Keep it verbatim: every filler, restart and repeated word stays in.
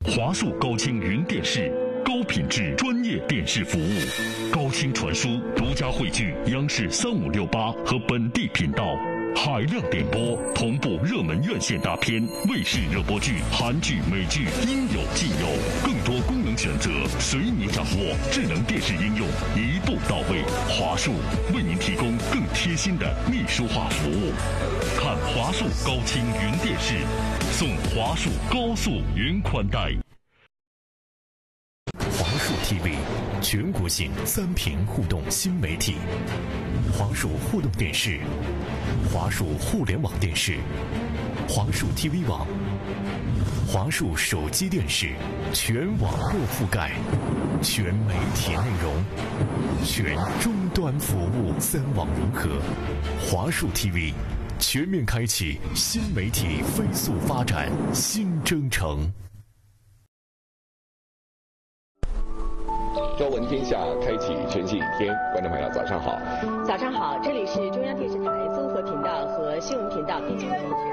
华数高清云电视，高品质专业电视服务。高清传输独家汇聚央视三五六八和本地频道，海量点播同步热门院线大片、卫视热播剧、韩剧、美剧，应有尽有。更多功能选择随你掌握，智能电视应用一步到位。华数为您提供更贴心的秘书化服务。看华数高清云电视，送华数高速云宽带。 华数 T V 全国性三屏互动新媒体，华数互动电视、华数互联网电视、华数 T V 网、华数手机电视，全网络覆盖，全媒体内容，全终端服务，三网融合。华数 T V 全面开启新媒体飞速发展新征程。 朝闻天下，开启全新一天。观众朋友，早上好！ 早上好，这里是中央电视台综合频道和新闻频道，并且